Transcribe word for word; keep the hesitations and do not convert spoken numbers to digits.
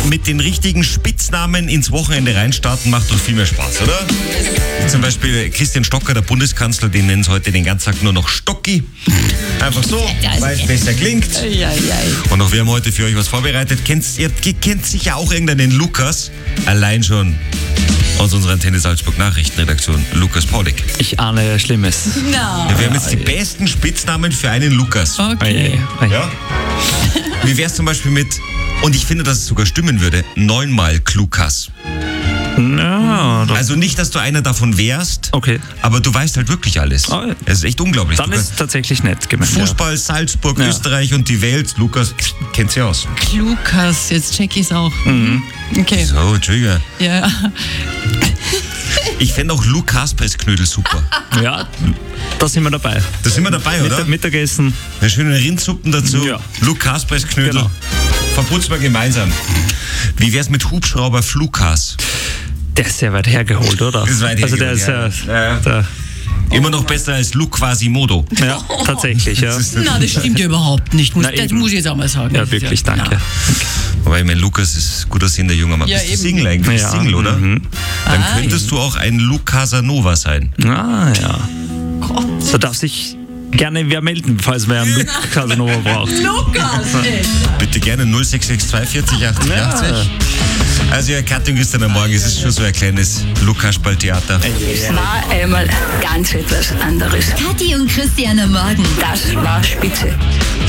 mit den richtigen Spitznamen ins Wochenende reinstarten macht doch viel mehr Spaß, oder? Wie zum Beispiel Christian Stocker, der Bundeskanzler, den nennen sie heute den ganzen Tag nur noch Stocki. Einfach so, weil es besser klingt. Und auch wir haben heute für euch was vorbereitet. Kennt, ihr kennt sicher auch irgendeinen Lukas, allein schon aus unserer Antenne Salzburg Nachrichtenredaktion, Lukas Paulik. Ich ahne Schlimmes. No. Ja, wir haben jetzt die besten Spitznamen für einen Lukas. Okay. Ja? Wie wär's zum Beispiel mit, und ich finde, dass es sogar stimmen würde, neunmal Klukas. Ja, doch. Also nicht, dass du einer davon wärst, Okay. aber du weißt halt wirklich alles. Oh, ja. Es ist echt unglaublich. Dann Du ist es tatsächlich nett gemeint. Fußball, Salzburg, Ja. Österreich und die Welt. Lukas kennt sie aus. Lukas, jetzt check ich's auch. Mhm. Okay. So, Entschuldigung. Ja. Ich fände auch Lukas Pressknödel super. Ja, da sind wir dabei. Da sind wir dabei, oder? Mittag, Mittagessen. Eine schöne Rindsuppen dazu. Ja. Lukas Pressknödel. Genau. Verputzen wir gemeinsam. Wie wär's mit Hubschrauber Flukas? Der ist sehr weit hergeholt, oder? Das ist weit also der hergeholt, ist ja. ja, Ja. Der, Immer noch besser als Luke Quasimodo. ja, tatsächlich, ja. Na, das stimmt ja überhaupt nicht. Muss, Na, das eben. muss ich jetzt auch mal sagen. Ja, wirklich, danke. Ja. Aber ich meine, Lukas ist gut aussehender junger Mann. Ja, Bist du eben. Single eigentlich? Bist Ja, Single, oder? mhm. Dann Ah, könntest du auch ein Luke Casanova sein. Ah, ja. Da darf sich gerne wer melden, falls wer einen Luke Casanova braucht. Lukas, ey. Bitte gerne null sechs sechs zwei vierzig achtzig achtzig. Also ja, Katja und Christian am Morgen, es ist schon so ein kleines Lukas-Ball-Theater. Es war einmal ganz etwas anderes. Kathi und Christian am Morgen. Das war spitze.